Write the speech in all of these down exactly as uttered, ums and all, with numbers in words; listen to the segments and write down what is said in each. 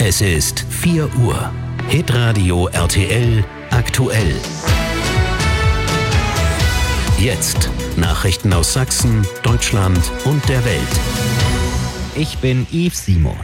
Es ist vier Uhr. Hitradio R T L aktuell. Jetzt Nachrichten aus Sachsen, Deutschland und der Welt. Ich bin Yves Simon.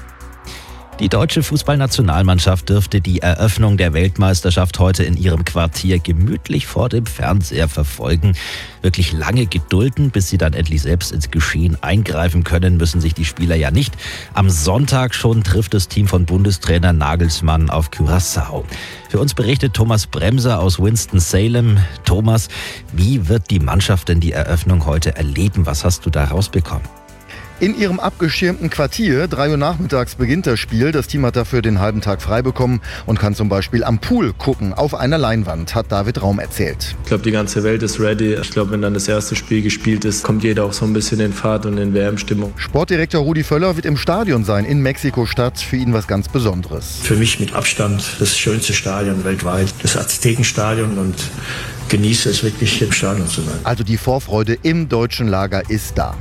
Die deutsche Fußballnationalmannschaft dürfte die Eröffnung der Weltmeisterschaft heute in ihrem Quartier gemütlich vor dem Fernseher verfolgen. Wirklich lange gedulden, bis sie dann endlich selbst ins Geschehen eingreifen können, müssen sich die Spieler ja nicht. Am Sonntag schon trifft das Team von Bundestrainer Nagelsmann auf Curaçao. Für uns berichtet Thomas Bremser aus Winston-Salem. Thomas, wie wird die Mannschaft denn die Eröffnung heute erleben? Was hast du da rausbekommen? In ihrem abgeschirmten Quartier, drei Uhr nachmittags beginnt das Spiel. Das Team hat dafür den halben Tag frei bekommen und kann zum Beispiel am Pool gucken, auf einer Leinwand, hat David Raum erzählt. Ich glaube, die ganze Welt ist ready. Ich glaube, wenn dann das erste Spiel gespielt ist, kommt jeder auch so ein bisschen in Fahrt und in W M-Stimmung. Sportdirektor Rudi Völler wird im Stadion sein, in Mexiko-Stadt, für ihn was ganz Besonderes. Für mich mit Abstand das schönste Stadion weltweit, das Aztekenstadion, und genieße es wirklich, im Stadion zu sein. Also die Vorfreude im deutschen Lager ist da.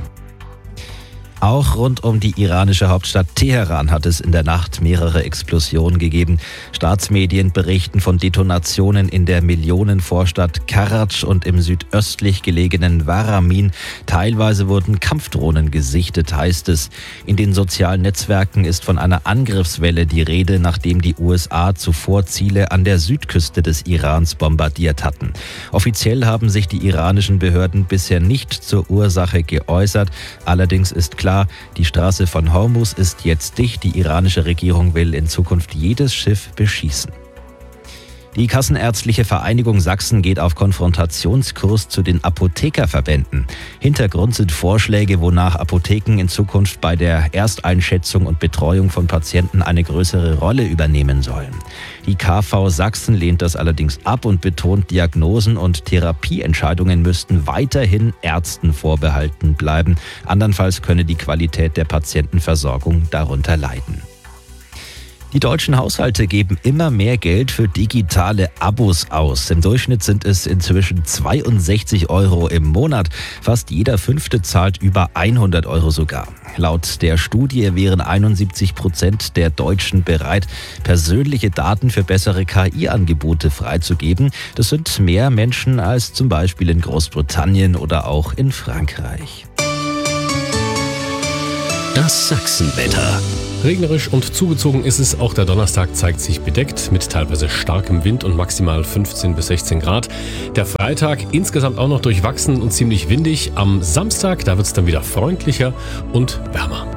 Auch rund um die iranische Hauptstadt Teheran hat es in der Nacht mehrere Explosionen gegeben. Staatsmedien berichten von Detonationen in der Millionenvorstadt Karaj und im südöstlich gelegenen Waramin. Teilweise wurden Kampfdrohnen gesichtet, heißt es. In den sozialen Netzwerken ist von einer Angriffswelle die Rede, nachdem die U S A zuvor Ziele an der Südküste des Irans bombardiert hatten. Offiziell haben sich die iranischen Behörden bisher nicht zur Ursache geäußert. Allerdings ist klar, Klar, die Straße von Hormuz ist jetzt dicht. Die iranische Regierung will in Zukunft jedes Schiff beschießen. Die Kassenärztliche Vereinigung Sachsen geht auf Konfrontationskurs zu den Apothekerverbänden. Hintergrund sind Vorschläge, wonach Apotheken in Zukunft bei der Ersteinschätzung und Betreuung von Patienten eine größere Rolle übernehmen sollen. Die K V Sachsen lehnt das allerdings ab und betont, Diagnosen und Therapieentscheidungen müssten weiterhin Ärzten vorbehalten bleiben. Andernfalls könne die Qualität der Patientenversorgung darunter leiden. Die deutschen Haushalte geben immer mehr Geld für digitale Abos aus. Im Durchschnitt sind es inzwischen zweiundsechzig Euro im Monat. Fast jeder Fünfte zahlt über hundert Euro sogar. Laut der Studie wären einundsiebzig Prozent der Deutschen bereit, persönliche Daten für bessere K I-Angebote freizugeben. Das sind mehr Menschen als zum Beispiel in Großbritannien oder auch in Frankreich. Das Sachsenwetter. Regnerisch und zugezogen ist es. Auch der Donnerstag zeigt sich bedeckt mit teilweise starkem Wind und maximal fünfzehn bis sechzehn Grad. Der Freitag insgesamt auch noch durchwachsen und ziemlich windig. Am Samstag, da wird es dann wieder freundlicher und wärmer.